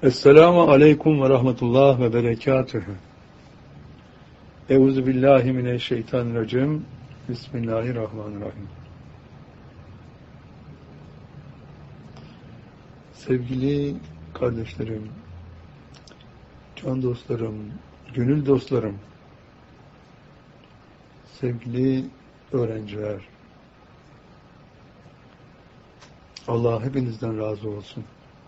Esselamu aleyküm ve rahmetullah ve berekatühü. Euzubillahimineşşeytanirracim. Bismillahirrahmanirrahim. Sevgili kardeşlerim, can dostlarım, gönül dostlarım, sevgili öğrenciler, Allah hepinizden razı olsun.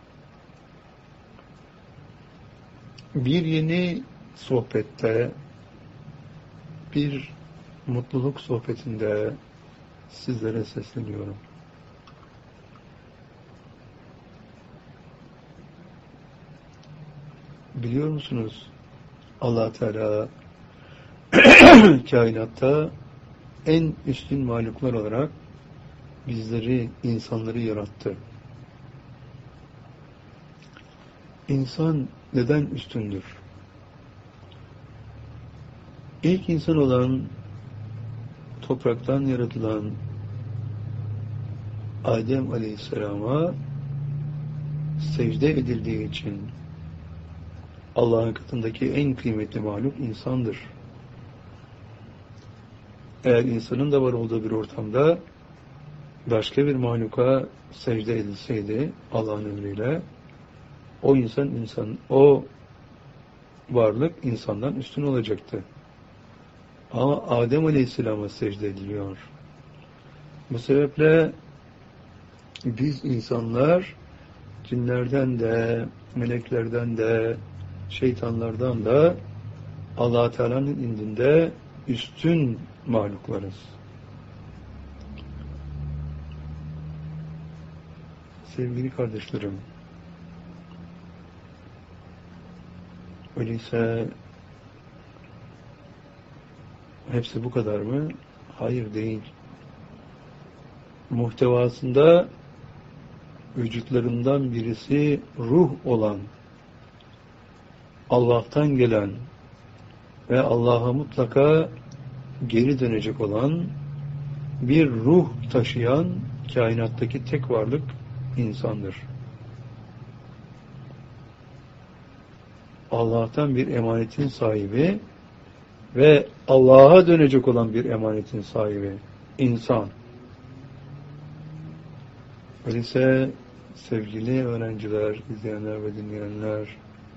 Bir yeni sohbette, bir mutluluk sohbetinde sizlere sesleniyorum. Biliyor musunuz? Allah Teala kainatta en üstün mahluklar olarak bizleri, insanları yarattı. İnsan neden üstündür? İlk insan olan, topraktan yaratılan Adem Aleyhisselam'a secde edildiği için Allah'ın katındaki en kıymetli mahluk insandır. Eğer insanın da var olduğu bir ortamda başka bir mahluka secde edilseydi Allah'ın emriyle, o varlık insandan üstün olacaktı. Ama Adem Aleyhisselam'a secde ediliyor. Bu sebeple biz insanlar cinlerden de, meleklerden de, şeytanlardan da Allah Teala'nın indinde üstün mahluklarız. Sevgili kardeşlerim, öyleyse hepsi bu kadar mı? Hayır, değil. Muhtevasında vücutlarından birisi ruh olan, Allah'tan gelen ve Allah'a mutlaka geri dönecek olan bir ruh taşıyan kainattaki tek varlık insandır. Allah'tan bir emanetin sahibi ve Allah'a dönecek olan bir emanetin sahibi insan. Öyleyse sevgili öğrenciler, izleyenler ve dinleyenler,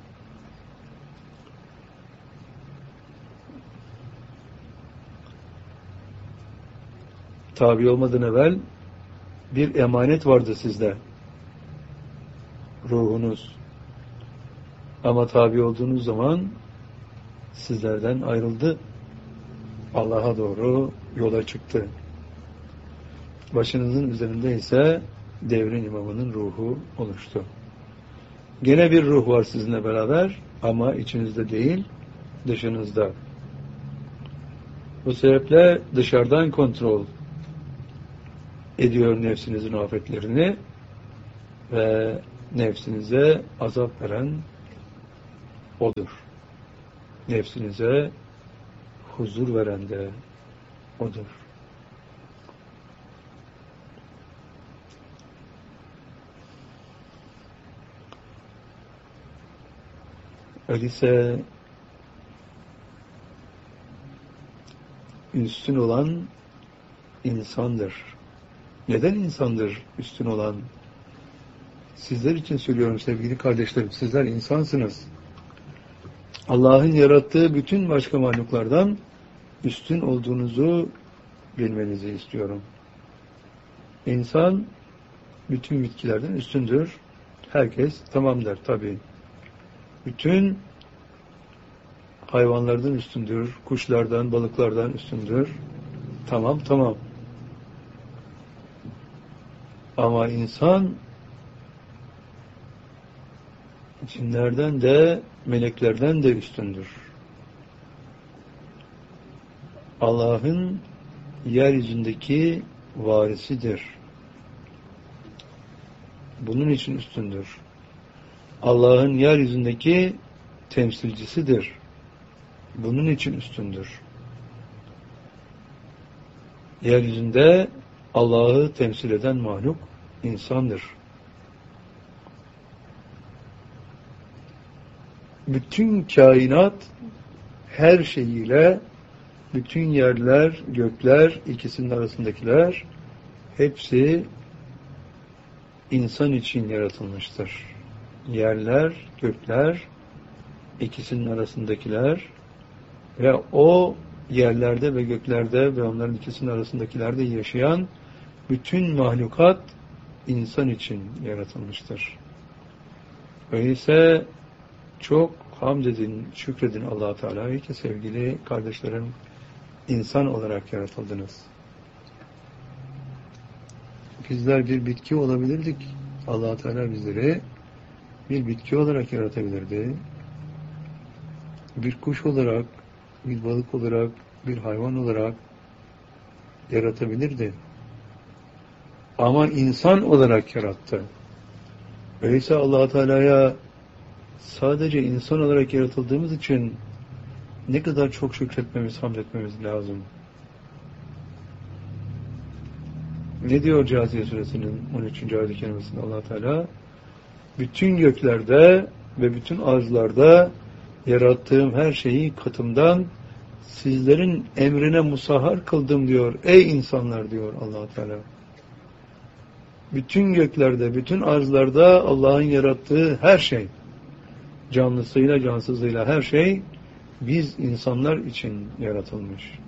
tabi olmadan evvel bir emanet vardı sizde. Ruhunuz. Ama tabi olduğunuz zaman sizlerden ayrıldı. Allah'a doğru yola çıktı. Başınızın üzerinde ise devrin imamının ruhu oluştu. Gene bir ruh var sizinle beraber ama içinizde değil, dışınızda. Bu sebeple dışarıdan kontrol ediyor nefsinizin afetlerini ve nefsinize azap veren odur. Nefsinize huzur veren de odur. Öyleyse üstün olan insandır. Neden insandır üstün olan? Sizler için söylüyorum sevgili kardeşlerim. Sizler insansınız. Allah'ın yarattığı bütün başka mahluklardan üstün olduğunuzu bilmenizi istiyorum. İnsan bütün bitkilerden üstündür. Herkes tamam der tabii. Bütün hayvanlardan üstündür. Kuşlardan, balıklardan üstündür. Tamam. Ama insan cinlerden de meleklerden de üstündür. Allah'ın yeryüzündeki varisidir. Bunun için üstündür. Allah'ın yeryüzündeki temsilcisidir. Bunun için üstündür. Yeryüzünde Allah'ı temsil eden mahluk insandır. bütün kainat her şeyiyle, bütün yerler, gökler, ikisinin arasındakiler hepsi insan için yaratılmıştır. Yerler, gökler, ikisinin arasındakiler ve o yerlerde ve göklerde ve onların ikisinin arasındakilerde yaşayan bütün mahlukat insan için yaratılmıştır. Öyleyse çok hamd edin, şükredin Allah-u Teala'ya ki sevgili kardeşlerim, insan olarak yaratıldınız. Bizler bir bitki olabilirdik. Allah-u Teala bizleri bir bitki olarak yaratabilirdi. Bir kuş olarak, bir balık olarak, bir hayvan olarak yaratabilirdi. Ama insan olarak yarattı. Öyleyse Allah-u Teala'ya sadece insan olarak yaratıldığımız için ne kadar çok şükretmemiz, hamd etmemiz lazım. Ne diyor Câsiye Suresinin 13. ayet-i kerimesinde Allah Teala? Bütün göklerde ve bütün arzlarda yarattığım her şeyi katımdan sizlerin emrine musahhar kıldım diyor. Ey insanlar diyor Allah Teala. Bütün göklerde, bütün arzlarda Allah'ın yarattığı her şey, canlısıyla cansızıyla her şey biz insanlar için yaratılmış.